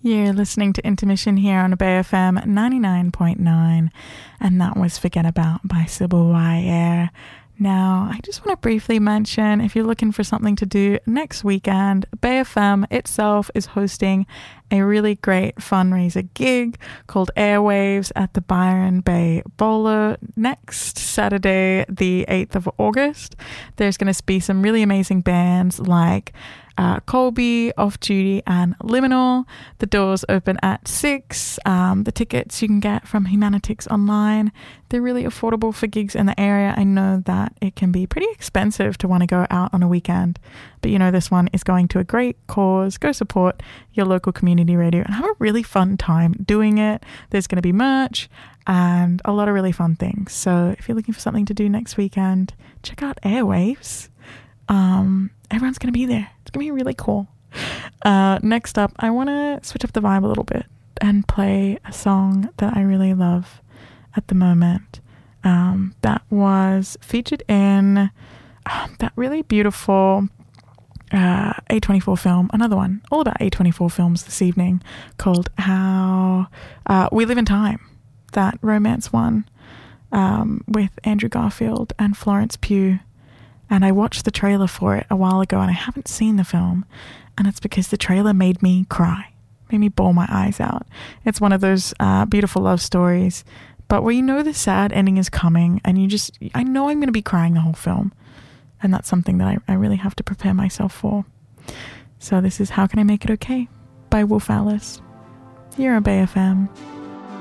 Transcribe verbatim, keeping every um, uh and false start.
You're listening to Intermission here on Bay F M ninety-nine point nine, and that was Forget About by Sybil Wire. Now, I just want to briefly mention, if you're looking for something to do next weekend, Bay F M itself is hosting a really great fundraiser gig called Airwaves at the Byron Bay Bowler next Saturday, the eighth of August. There's going to be some really amazing bands like Uh, Colby, Off Duty, and Liminal. The doors open at six. Um, the tickets you can get from Humanitix online. They're really affordable for gigs in the area. I know that it can be pretty expensive to want to go out on a weekend, but you know this one is going to a great cause. Go support your local community radio and have a really fun time doing it. There's going to be merch and a lot of really fun things. So if you're looking for something to do next weekend, check out Airwaves. Um, everyone's going to be there. It's going to be really cool. Uh, next up, I want to switch up the vibe a little bit and play a song that I really love at the moment. Um, that was featured in uh, that really beautiful uh, A twenty-four film, another one, all about A twenty-four films this evening, called How uh, We Live in Time. That romance one um, with Andrew Garfield and Florence Pugh. And I watched the trailer for it a while ago, and I haven't seen the film, and it's because the trailer made me cry, made me bawl my eyes out. It's one of those uh, beautiful love stories, but where you know the sad ending is coming, and you just, I know I'm going to be crying the whole film, and that's something that I, I really have to prepare myself for. So this is How Can I Make It Okay by Wolf Alice. Here on Bay F M.